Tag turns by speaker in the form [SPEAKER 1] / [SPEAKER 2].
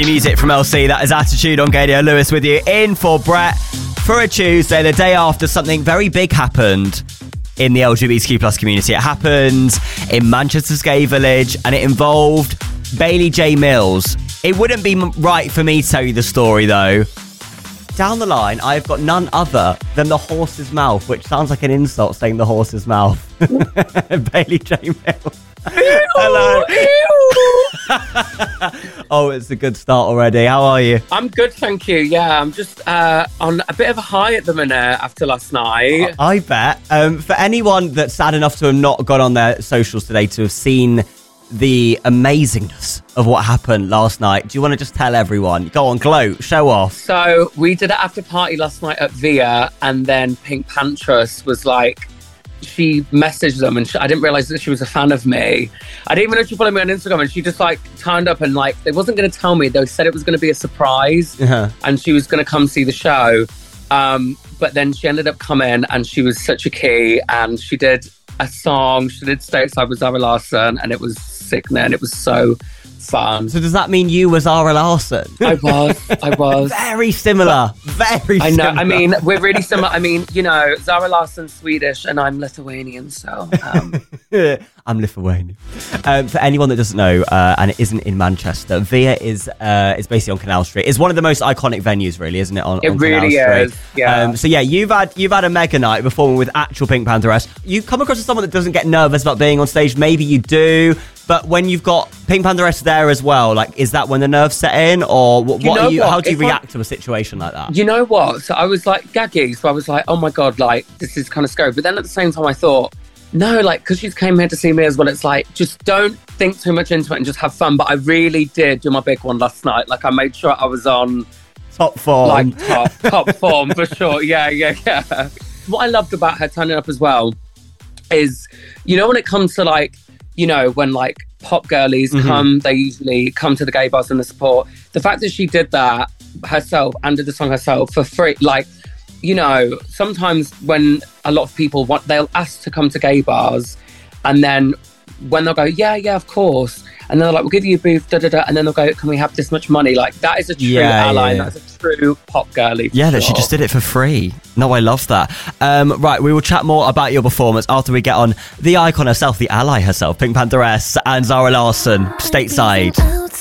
[SPEAKER 1] music from LC. That is Attitude on Gadio. Lewis with you in for Brett for a Tuesday, the day after something very big happened in the LGBTQ plus community. It happened in Manchester's gay village and it involved Bailey J. Mills. It wouldn't be right for me to tell you the story though. Down the line, I've got none other than the horse's mouth, which sounds like an insult saying the horse's mouth. Bailey J. Mills. Hello. Oh, it's a good start already. How are you?
[SPEAKER 2] I'm good, thank you. Yeah, I'm just on a bit of a high at the minute after last night.
[SPEAKER 1] I bet. For anyone that's sad enough to have not gone on their socials today to have seen the amazingness of what happened last night, do you want to just tell everyone? Go on, gloat, show off.
[SPEAKER 2] So we did an after party last night at Via, and then Pink Pantress was like, she messaged them, and I didn't realise that she was a fan of me. I didn't even know she followed me on Instagram, and she just like turned up and like, they wasn't going to tell me. They said it was going to be a surprise, and she was going to come see the show. But then she ended up coming, and she was such a key, and she did a song. She did Stateside with Zara Larsson, and it was sickening. It was so fun.
[SPEAKER 1] So does that mean you were Zara Larsson?
[SPEAKER 2] I was.
[SPEAKER 1] Very similar.
[SPEAKER 2] I know. I mean, we're really similar. I mean, you know, Zara Larsson's Swedish and I'm Lithuanian, so...
[SPEAKER 1] I'm Lithuanian. For anyone that doesn't know, and it isn't in Manchester, Via is basically on Canal Street. It's one of the most iconic venues, really, isn't it? On
[SPEAKER 2] really
[SPEAKER 1] Canal Street.
[SPEAKER 2] Is. Yeah.
[SPEAKER 1] So yeah, you've had a mega night performing with actual Pink Pantheress. You come across as someone that doesn't get nervous about being on stage. Maybe you do, but when you've got Pink Pantheress there as well, like, is that when the nerves set in, or how do you react to a situation like that?
[SPEAKER 2] You know what? So I was like gaggy. So I was like, oh my God, like, this is kind of scary. But then at the same time, I thought, no, like, because she's came here to see me as well, it's like, just don't think too much into it and just have fun. But I really did do my big one last night. Like, I made sure I was on
[SPEAKER 1] top form.
[SPEAKER 2] Like, top form for sure. Yeah. What I loved about her turning up as well is, you know, when it comes to like, you know, when like pop girlies come, they usually come to the gay bars and the support. The fact that she did that herself and did the song herself for free, like, you know, sometimes when a lot of people they'll ask to come to gay bars, and then when they'll go, yeah, of course, and they're like, we'll give you a booth, and then they'll go, can we have this much money? Like, that is a true ally, and that's a true pop girly.
[SPEAKER 1] Yeah, that she just did it for free. No, I love that. Right, we will chat more about your performance after we get on the icon herself, the ally herself, Pink Pantheress, and Zara Larsson, Stateside.